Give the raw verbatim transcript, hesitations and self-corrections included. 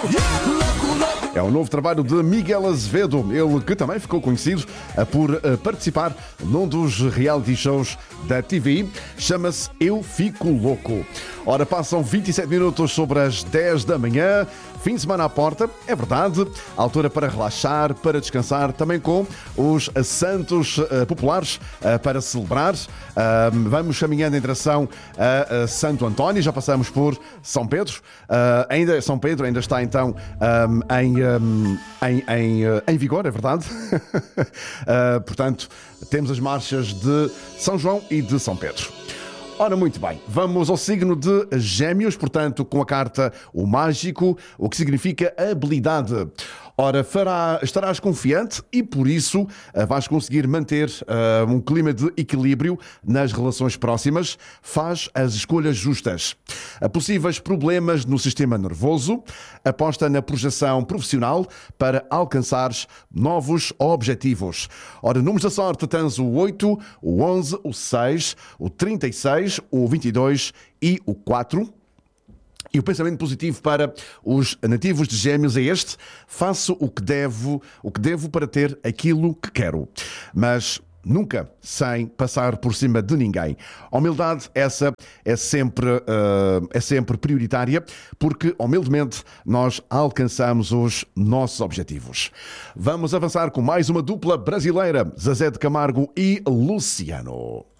É o novo trabalho de Miguel Azevedo, ele que também ficou conhecido por participar num dos reality shows da T V I, chama-se Eu Fico Louco. Ora, passam vinte e sete minutos sobre as dez da manhã, fim de semana à porta, é verdade, altura para relaxar, para descansar, também com os santos uh, populares uh, para celebrar. Uh, vamos caminhando em direção a, a Santo António, já passamos por São Pedro, uh, ainda São Pedro ainda está então um, em, um, em, em, uh, em vigor, é verdade. uh, portanto, temos as marchas de São João e de São Pedro. Ora, muito bem, vamos ao signo de Gêmeos, portanto, com a carta O Mágico, o que significa habilidade. Ora, fará, estarás confiante e, por isso, uh, vais conseguir manter uh, um clima de equilíbrio nas relações próximas. Faz as escolhas justas. Uh, possíveis problemas no sistema nervoso. Aposta na projeção profissional para alcançares novos objetivos. Ora, números da sorte tens o oito, o onze, o seis, o trinta e seis, o vinte e dois e o quatro. E o pensamento positivo para os nativos de Gêmeos é este: faço o que devo, o que devo para ter aquilo que quero. Mas nunca sem passar por cima de ninguém. A humildade, essa é sempre, uh, é sempre prioritária, porque humildemente nós alcançamos os nossos objetivos. Vamos avançar com mais uma dupla brasileira, Zezé de Camargo e Luciano.